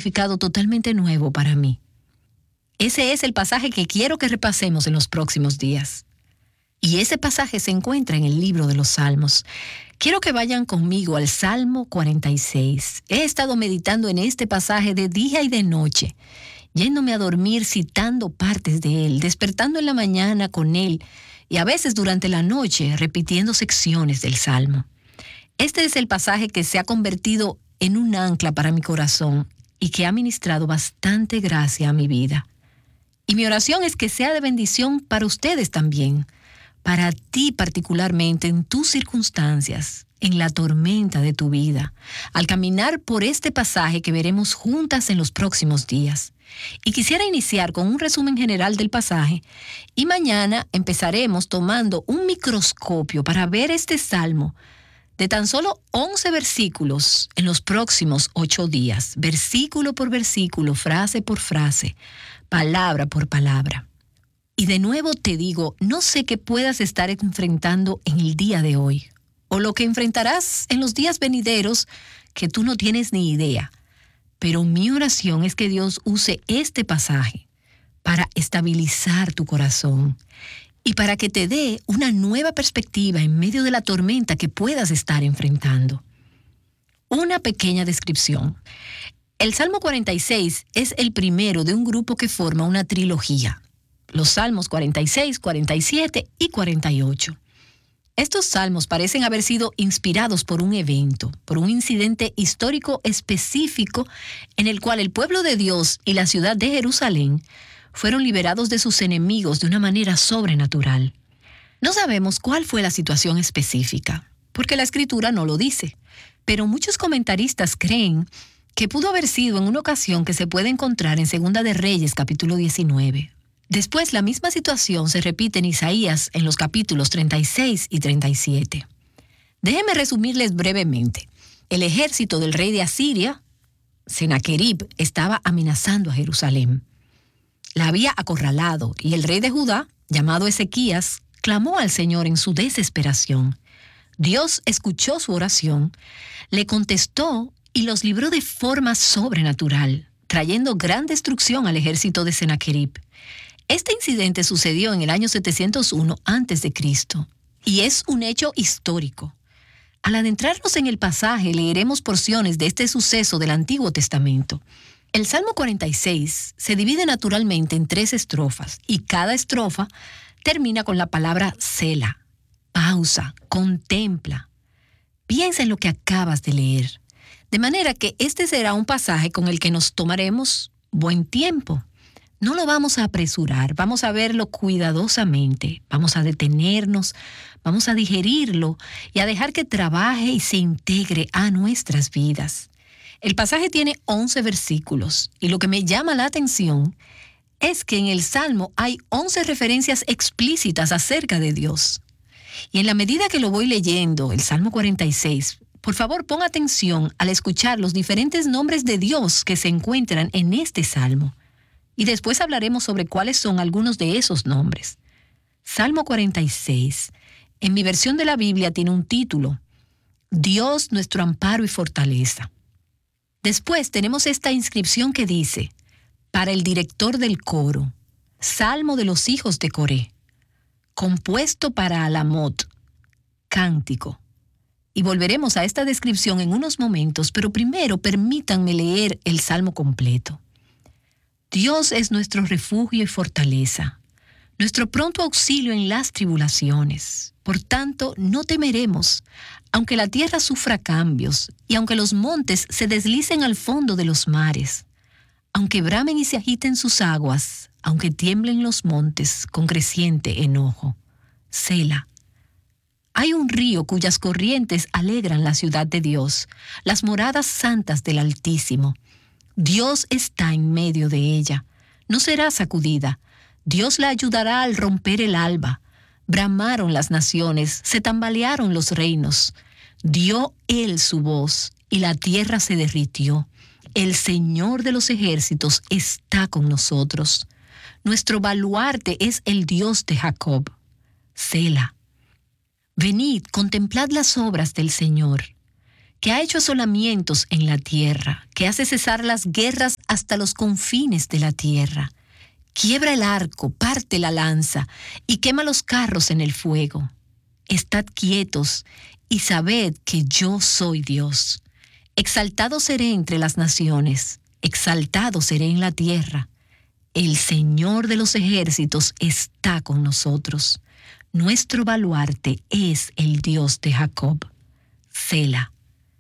significado totalmente nuevo para mí. Ese es el pasaje que quiero que repasemos en los próximos días. Y ese pasaje se encuentra en el libro de los Salmos. Quiero que vayan conmigo al Salmo 46. He estado meditando en este pasaje de día y de noche, yéndome a dormir citando partes de él, despertando en la mañana con él y a veces durante la noche repitiendo secciones del Salmo. Este es el pasaje que se ha convertido en un ancla para mi corazón y que ha ministrado bastante gracia a mi vida. Y mi oración es que sea de bendición para ustedes también, para ti particularmente en tus circunstancias, en la tormenta de tu vida, al caminar por este pasaje que veremos juntas en los próximos días. Y quisiera iniciar con un resumen general del pasaje y mañana empezaremos tomando un microscopio para ver este salmo de tan solo 11 versículos en los próximos 8 días, versículo por versículo, frase por frase, palabra por palabra. Y de nuevo te digo, no sé qué puedas estar enfrentando en el día de hoy, o lo que enfrentarás en los días venideros que tú no tienes ni idea. Pero mi oración es que Dios use este pasaje para estabilizar tu corazón y para que te dé una nueva perspectiva en medio de la tormenta que puedas estar enfrentando. Una pequeña descripción. El Salmo 46 es el primero de un grupo que forma una trilogía. Los Salmos 46, 47 y 48. Estos salmos parecen haber sido inspirados por un evento, por un incidente histórico específico en el cual el pueblo de Dios y la ciudad de Jerusalén fueron liberados de sus enemigos de una manera sobrenatural. No sabemos cuál fue la situación específica, porque la Escritura no lo dice, pero muchos comentaristas creen que pudo haber sido en una ocasión que se puede encontrar en Segunda de Reyes, capítulo 19. Después, la misma situación se repite en Isaías en los capítulos 36 y 37. Déjenme resumirles brevemente. El ejército del rey de Asiria, Senaquerib, estaba amenazando a Jerusalén. La había acorralado y el rey de Judá, llamado Ezequías, clamó al Señor en su desesperación. Dios escuchó su oración, le contestó y los libró de forma sobrenatural, trayendo gran destrucción al ejército de Senaquerib. Este incidente sucedió en el año 701 a.C. y es un hecho histórico. Al adentrarnos en el pasaje, leeremos porciones de este suceso del Antiguo Testamento. El Salmo 46 se divide naturalmente en 3 estrofas y cada estrofa termina con la palabra Selah. Pausa, contempla. Piensa en lo que acabas de leer. De manera que este será un pasaje con el que nos tomaremos buen tiempo. No lo vamos a apresurar, vamos a verlo cuidadosamente, vamos a detenernos, vamos a digerirlo y a dejar que trabaje y se integre a nuestras vidas. El pasaje tiene 11 versículos y lo que me llama la atención es que en el Salmo hay 11 referencias explícitas acerca de Dios. Y en la medida que lo voy leyendo, el Salmo 46, por favor pon atención al escuchar los diferentes nombres de Dios que se encuentran en este Salmo. Y después hablaremos sobre cuáles son algunos de esos nombres. Salmo 46, en mi versión de la Biblia tiene un título, Dios nuestro amparo y fortaleza. Después tenemos esta inscripción que dice, para el director del coro, Salmo de los hijos de Coré, compuesto para Alamot, cántico. Y volveremos a esta descripción en unos momentos, pero primero permítanme leer el Salmo completo. Dios es nuestro refugio y fortaleza, nuestro pronto auxilio en las tribulaciones. Por tanto, no temeremos, aunque la tierra sufra cambios y aunque los montes se deslicen al fondo de los mares, aunque bramen y se agiten sus aguas, aunque tiemblen los montes con creciente enojo. Selah. Hay un río cuyas corrientes alegran la ciudad de Dios, las moradas santas del Altísimo. Dios está en medio de ella. No será sacudida. Dios la ayudará al romper el alba. Bramaron las naciones, se tambalearon los reinos. Dio Él su voz y la tierra se derritió. El Señor de los ejércitos está con nosotros. Nuestro baluarte es el Dios de Jacob. Selah. Venid, contemplad las obras del Señor. que ha hecho asolamientos en la tierra, que hace cesar las guerras hasta los confines de la tierra. Quiebra el arco, parte la lanza y quema los carros en el fuego. Estad quietos y sabed que yo soy Dios. Exaltado seré entre las naciones, exaltado seré en la tierra. El Señor de los ejércitos está con nosotros. Nuestro baluarte es el Dios de Jacob. Sela.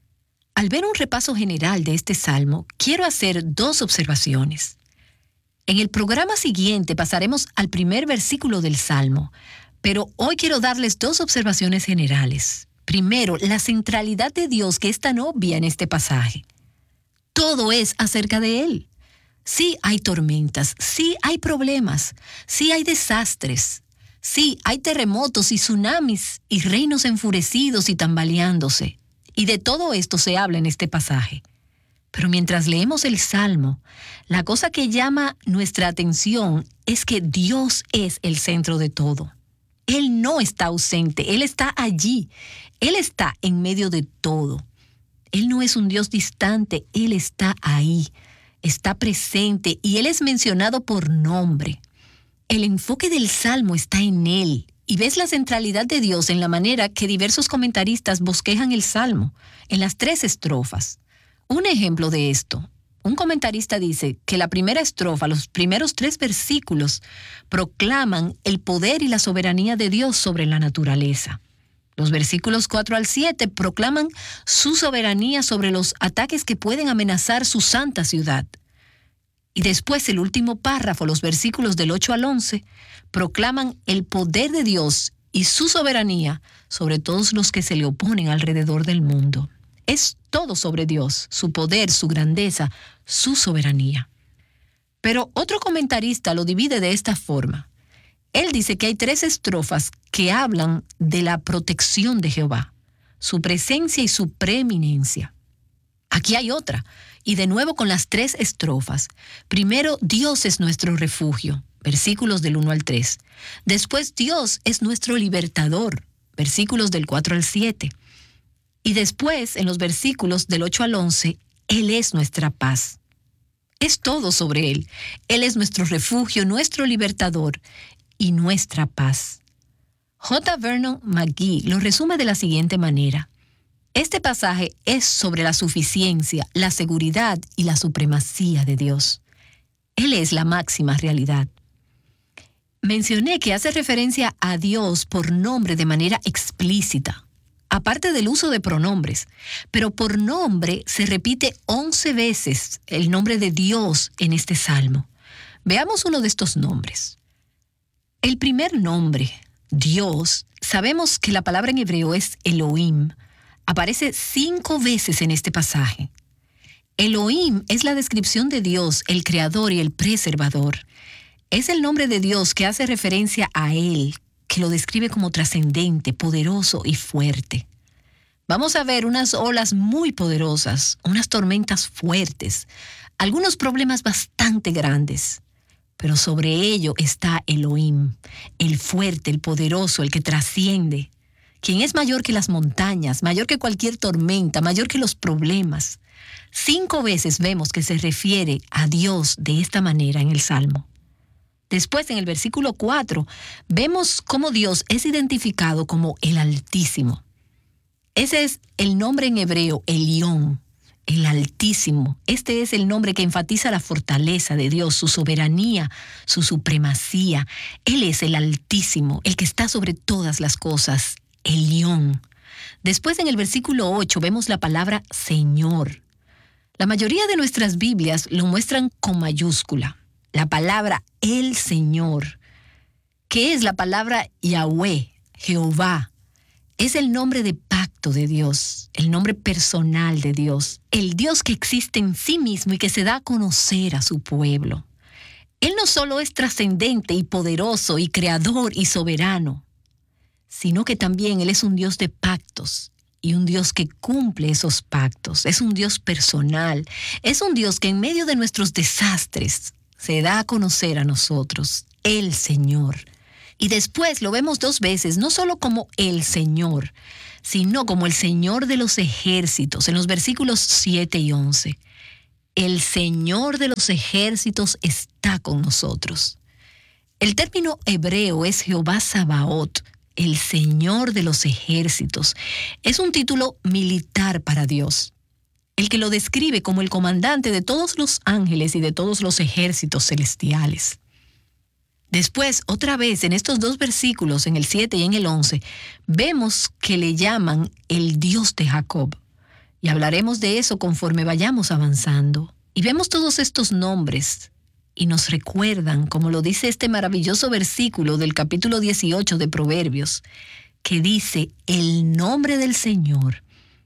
Al ver un repaso general de este salmo, quiero hacer 2 observaciones. En el programa siguiente pasaremos al primer versículo del salmo, pero hoy quiero darles 2 observaciones generales. Primero, la centralidad de Dios que es tan obvia en este pasaje. Todo es acerca de Él. Sí hay tormentas, sí hay problemas, sí hay desastres, sí hay terremotos y tsunamis y reinos enfurecidos y tambaleándose. Y de todo esto se habla en este pasaje. Pero mientras leemos el Salmo, la cosa que llama nuestra atención es que Dios es el centro de todo. Él no está ausente, Él está allí, Él está en medio de todo. Él no es un Dios distante, Él está ahí, está presente y Él es mencionado por nombre. El enfoque del Salmo está en Él. Y ves la centralidad de Dios en la manera que diversos comentaristas bosquejan el Salmo, en las 3 estrofas. Un ejemplo de esto, un comentarista dice que la primera estrofa, los primeros 3 versículos, proclaman el poder y la soberanía de Dios sobre la naturaleza. Los versículos 4 al 7 proclaman su soberanía sobre los ataques que pueden amenazar su santa ciudad. Y después el último párrafo, los versículos del 8 al 11, proclaman el poder de Dios y su soberanía sobre todos los que se le oponen alrededor del mundo. Es todo sobre Dios, su poder, su grandeza, su soberanía. Pero otro comentarista lo divide de esta forma. Él dice que hay 3 estrofas que hablan de la protección de Jehová, su presencia y su preeminencia. Aquí hay otra, y de nuevo con las 3 estrofas. Primero, Dios es nuestro refugio, versículos del 1 al 3. Después, Dios es nuestro libertador, versículos del 4 al 7. Y después, en los versículos del 8 al 11, Él es nuestra paz. Es todo sobre Él. Él es nuestro refugio, nuestro libertador y nuestra paz. J. Vernon McGee lo resume de la siguiente manera. Este pasaje es sobre la suficiencia, la seguridad y la supremacía de Dios. Él es la máxima realidad. Mencioné que hace referencia a Dios por nombre de manera explícita, aparte del uso de pronombres, pero por nombre se repite 11 veces el nombre de Dios en este salmo. Veamos uno de estos nombres. El primer nombre, Dios, sabemos que la palabra en hebreo es Elohim. Aparece 5 veces en este pasaje. Elohim es la descripción de Dios, el creador y el preservador. Es el nombre de Dios que hace referencia a Él, que lo describe como trascendente, poderoso y fuerte. Vamos a ver unas olas muy poderosas, unas tormentas fuertes, algunos problemas bastante grandes. Pero sobre ello está Elohim, el fuerte, el poderoso, el que trasciende, quien es mayor que las montañas, mayor que cualquier tormenta, mayor que los problemas. 5 veces vemos que se refiere a Dios de esta manera en el Salmo. Después, en el versículo 4, vemos cómo Dios es identificado como el Altísimo. Ese es el nombre en hebreo, Elión, el Altísimo. Este es el nombre que enfatiza la fortaleza de Dios, su soberanía, su supremacía. Él es el Altísimo, el que está sobre todas las cosas, Elión. Después, en el versículo 8, vemos la palabra Señor. La mayoría de nuestras Biblias lo muestran con mayúscula. La palabra el Señor, que es la palabra Yahweh, Jehová, es el nombre de pacto de Dios, el nombre personal de Dios, el Dios que existe en sí mismo y que se da a conocer a su pueblo. Él no solo es trascendente y poderoso y creador y soberano, sino que también Él es un Dios de pactos y un Dios que cumple esos pactos. Es un Dios personal, es un Dios que en medio de nuestros desastres se da a conocer a nosotros, el Señor. Y después lo vemos 2 veces, no solo como el Señor, sino como el Señor de los ejércitos, en los versículos 7 y 11. El Señor de los ejércitos está con nosotros. El término hebreo es Jehová Sabaoth, el Señor de los ejércitos. Es un título militar para Dios, el que lo describe como el comandante de todos los ángeles y de todos los ejércitos celestiales. Después, otra vez, en estos dos versículos, en el 7 y en el 11, vemos que le llaman el Dios de Jacob. Y hablaremos de eso conforme vayamos avanzando. Y vemos todos estos nombres y nos recuerdan, como lo dice este maravilloso versículo del capítulo 18 de Proverbios, que dice: el nombre del Señor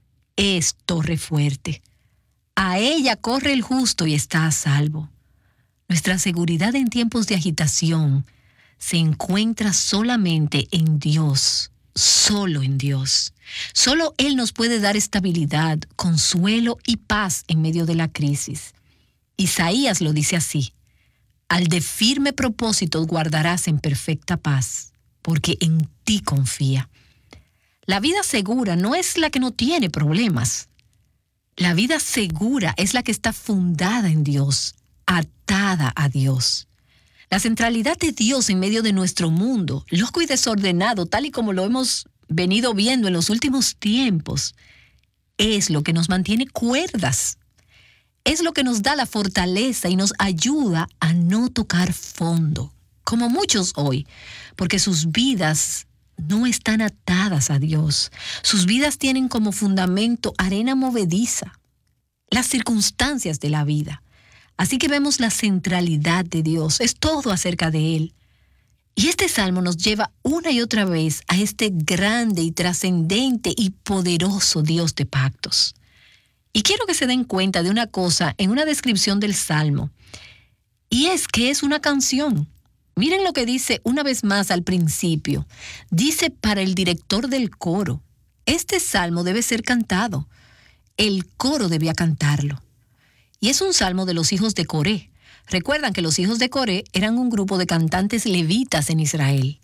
es torre fuerte. A ella corre el justo y está a salvo. Nuestra seguridad en tiempos de agitación se encuentra solamente en Dios, solo en Dios. Solo Él nos puede dar estabilidad, consuelo y paz en medio de la crisis. Isaías lo dice así: al de firme propósito guardarás en perfecta paz, porque en ti confía. La vida segura no es la que no tiene problemas. La vida segura es la que está fundada en Dios, atada a Dios. La centralidad de Dios en medio de nuestro mundo, loco y desordenado, tal y como lo hemos venido viendo en los últimos tiempos, es lo que nos mantiene cuerdas. Es lo que nos da la fortaleza y nos ayuda a no tocar fondo, como muchos hoy, porque sus vidas no están atadas a Dios. Sus vidas tienen como fundamento arena movediza, las circunstancias de la vida. Así que vemos la centralidad de Dios, es todo acerca de Él. Y este salmo nos lleva una y otra vez a este grande y trascendente y poderoso Dios de pactos. Y quiero que se den cuenta de una cosa en una descripción del salmo, y es que es una canción. Miren lo que dice una vez más al principio. Dice para el director del coro: este salmo debe ser cantado. El coro debía cantarlo. Y es un salmo de los hijos de Coré. Recuerdan que los hijos de Coré eran un grupo de cantantes levitas en Israel.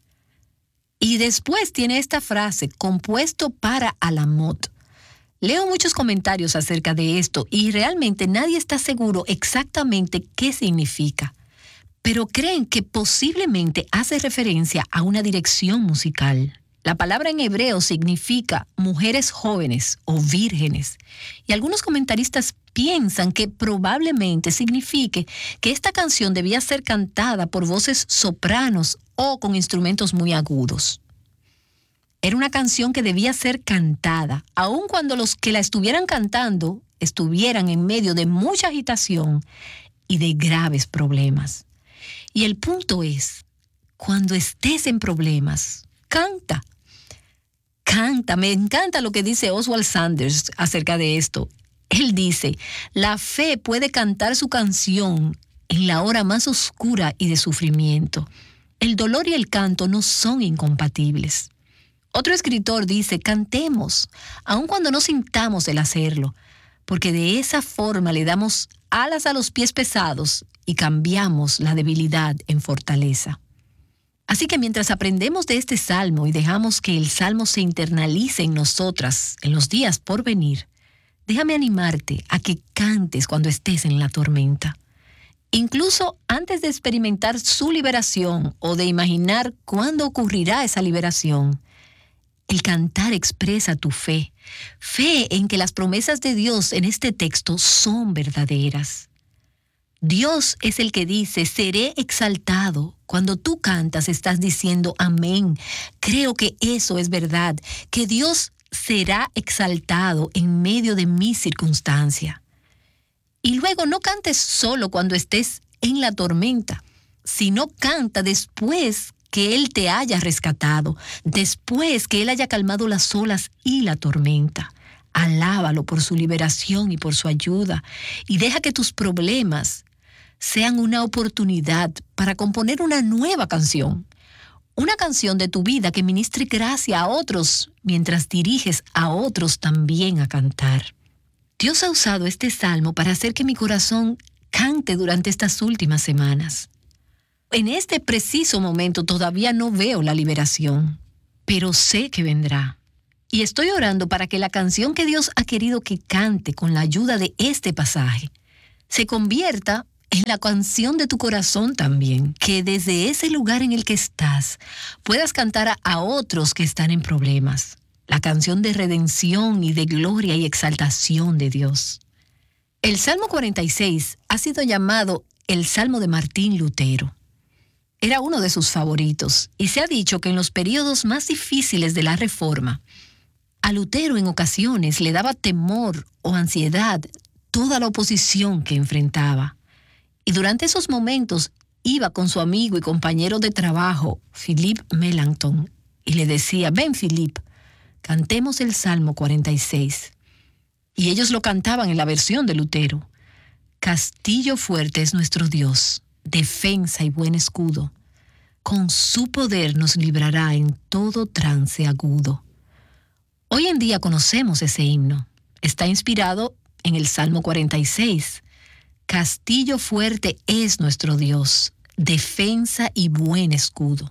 Y después tiene esta frase: compuesto para Alamot. Leo muchos comentarios acerca de esto y realmente nadie está seguro exactamente qué significa, pero creen que posiblemente hace referencia a una dirección musical. La palabra en hebreo significa mujeres jóvenes o vírgenes, y algunos comentaristas piensan que probablemente signifique que esta canción debía ser cantada por voces sopranos o con instrumentos muy agudos. Era una canción que debía ser cantada, aun cuando los que la estuvieran cantando estuvieran en medio de mucha agitación y de graves problemas. Y el punto es, cuando estés en problemas, canta. Canta. Me encanta lo que dice Oswald Sanders acerca de esto. Él dice: la fe puede cantar su canción en la hora más oscura y de sufrimiento. El dolor y el canto no son incompatibles. Otro escritor dice: cantemos, aun cuando no sintamos el hacerlo, porque de esa forma le damos alas a los pies pesados y cambiamos la debilidad en fortaleza. Así que mientras aprendemos de este salmo y dejamos que el salmo se internalice en nosotras en los días por venir, déjame animarte a que cantes cuando estés en la tormenta. Incluso antes de experimentar su liberación o de imaginar cuándo ocurrirá esa liberación, el cantar expresa tu fe, fe en que las promesas de Dios en este texto son verdaderas. Dios es el que dice: seré exaltado. Cuando tú cantas estás diciendo amén. Creo que eso es verdad, que Dios será exaltado en medio de mi circunstancia. Y luego no cantes solo cuando estés en la tormenta, sino canta después que Él te haya rescatado, después que Él haya calmado las olas y la tormenta. Alábalo por su liberación y por su ayuda, y deja que tus problemas sean una oportunidad para componer una nueva canción. Una canción de tu vida que ministre gracia a otros mientras diriges a otros también a cantar. Dios ha usado este salmo para hacer que mi corazón cante durante estas últimas semanas. En este preciso momento todavía no veo la liberación, pero sé que vendrá. Y estoy orando para que la canción que Dios ha querido que cante con la ayuda de este pasaje se convierta en la canción de tu corazón también, que desde ese lugar en el que estás puedas cantar a otros que están en problemas. La canción de redención y de gloria y exaltación de Dios. El Salmo 46 ha sido llamado el Salmo de Martín Lutero. Era uno de sus favoritos y se ha dicho que en los periodos más difíciles de la Reforma, a Lutero en ocasiones le daba temor o ansiedad toda la oposición que enfrentaba. Y durante esos momentos iba con su amigo y compañero de trabajo, Philip Melanchthon, y le decía: ven, Philip, cantemos el Salmo 46. Y ellos lo cantaban en la versión de Lutero. Castillo fuerte es nuestro Dios, defensa y buen escudo. Con su poder nos librará en todo trance agudo. Hoy en día conocemos ese himno. Está inspirado en el Salmo 46. Castillo fuerte es nuestro Dios, defensa y buen escudo.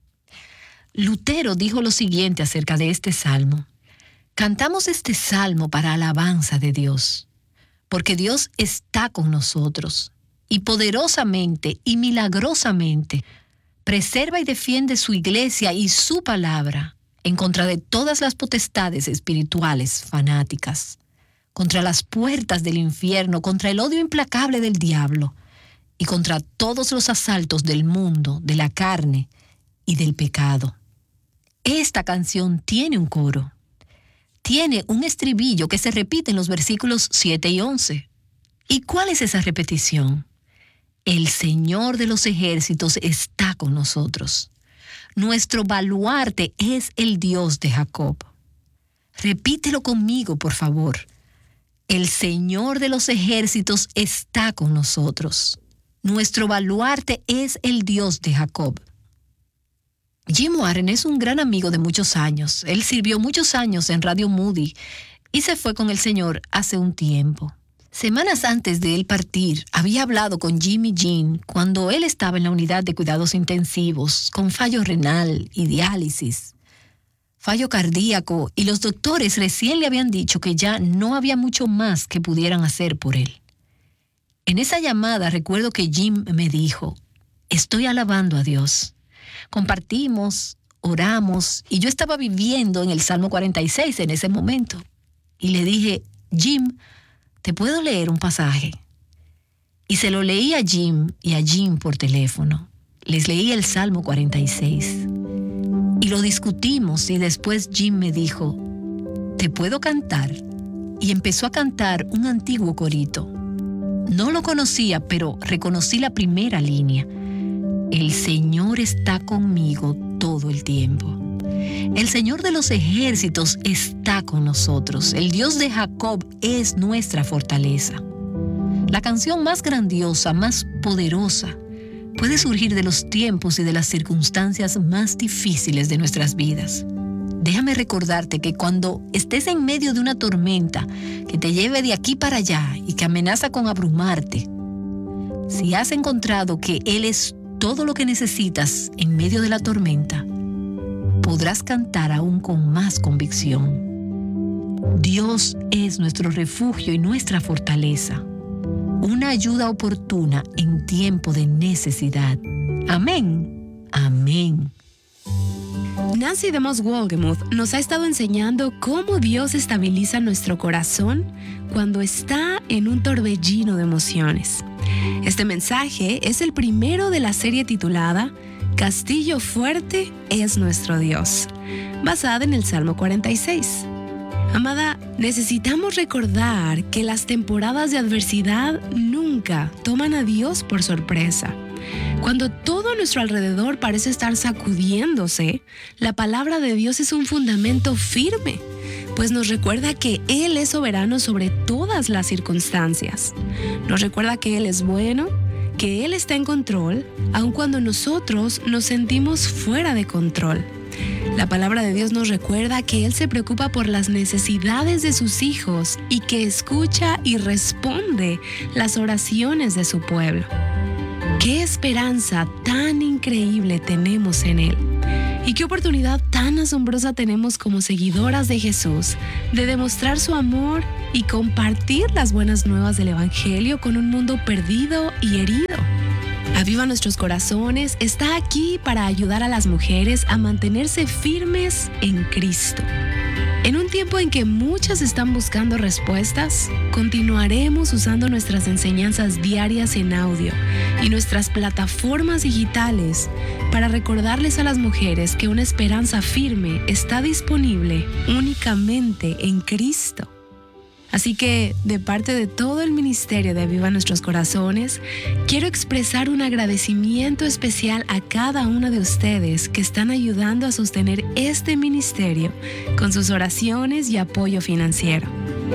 Lutero dijo lo siguiente acerca de este salmo: cantamos este salmo para alabanza de Dios, porque Dios está con nosotros y poderosamente y milagrosamente preserva y defiende su iglesia y su palabra en contra de todas las potestades espirituales fanáticas, contra las puertas del infierno, contra el odio implacable del diablo y contra todos los asaltos del mundo, de la carne y del pecado. Esta canción tiene un coro. Tiene un estribillo que se repite en los versículos 7 y 11. ¿Y cuál es esa repetición? El Señor de los ejércitos está con nosotros. Nuestro baluarte es el Dios de Jacob. Repítelo conmigo, por favor. El Señor de los ejércitos está con nosotros. Nuestro baluarte es el Dios de Jacob. Jim Warren es un gran amigo de muchos años. Él sirvió muchos años en Radio Moody y se fue con el Señor hace un tiempo. Semanas antes de él partir, había hablado con Jimmy Jean cuando él estaba en la unidad de cuidados intensivos, con fallo renal y diálisis, fallo cardíaco, y los doctores recién le habían dicho que ya no había mucho más que pudieran hacer por él. En esa llamada recuerdo que Jim me dijo: estoy alabando a Dios. Compartimos, oramos, y yo estaba viviendo en el Salmo 46 en ese momento. Y le dije: Jim, ¿te puedo leer un pasaje? Y se lo leí a Jim y a Jim por teléfono. Les leí el Salmo 46. Y lo discutimos y después Jim me dijo: ¿te puedo cantar? Y empezó a cantar un antiguo corito. No lo conocía, pero reconocí la primera línea. El Señor está conmigo todo el tiempo. El Señor de los ejércitos está con nosotros. El Dios de Jacob es nuestra fortaleza. La canción más grandiosa, más poderosa, puede surgir de los tiempos y de las circunstancias más difíciles de nuestras vidas. Déjame recordarte que cuando estés en medio de una tormenta que te lleve de aquí para allá y que amenaza con abrumarte, si has encontrado que Él es todo lo que necesitas en medio de la tormenta, podrás cantar aún con más convicción. Dios es nuestro refugio y nuestra fortaleza, una ayuda oportuna en tiempo de necesidad. Amén. Amén. Nancy DeMoss Wolgemuth nos ha estado enseñando cómo Dios estabiliza nuestro corazón cuando está en un torbellino de emociones. Este mensaje es el primero de la serie titulada Castillo fuerte es nuestro Dios, basada en el Salmo 46. Amada, necesitamos recordar que las temporadas de adversidad nunca toman a Dios por sorpresa. Cuando todo a nuestro alrededor parece estar sacudiéndose, la palabra de Dios es un fundamento firme, pues nos recuerda que Él es soberano sobre todas las circunstancias. Nos recuerda que Él es bueno, que Él está en control, aun cuando nosotros nos sentimos fuera de control. La palabra de Dios nos recuerda que Él se preocupa por las necesidades de sus hijos y que escucha y responde las oraciones de su pueblo. ¡Qué esperanza tan increíble tenemos en Él! Y qué oportunidad tan asombrosa tenemos como seguidoras de Jesús de demostrar su amor y compartir las buenas nuevas del Evangelio con un mundo perdido y herido. Aviva Nuestros Corazones está aquí para ayudar a las mujeres a mantenerse firmes en Cristo. En un tiempo en que muchas están buscando respuestas, continuaremos usando nuestras enseñanzas diarias en audio y nuestras plataformas digitales para recordarles a las mujeres que una esperanza firme está disponible únicamente en Cristo. Así que, de parte de todo el ministerio de Aviva Nuestros Corazones, quiero expresar un agradecimiento especial a cada una de ustedes que están ayudando a sostener este ministerio con sus oraciones y apoyo financiero.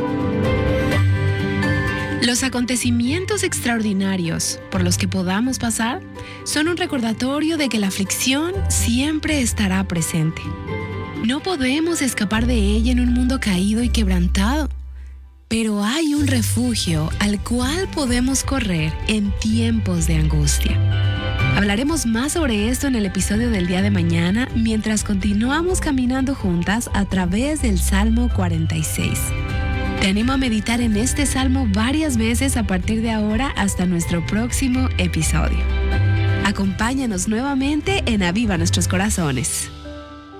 Los acontecimientos extraordinarios por los que podamos pasar son un recordatorio de que la aflicción siempre estará presente. No podemos escapar de ella en un mundo caído y quebrantado. Pero hay un refugio al cual podemos correr en tiempos de angustia. Hablaremos más sobre esto en el episodio del día de mañana mientras continuamos caminando juntas a través del Salmo 46. Te animo a meditar en este salmo varias veces a partir de ahora hasta nuestro próximo episodio. Acompáñanos nuevamente en Aviva Nuestros Corazones.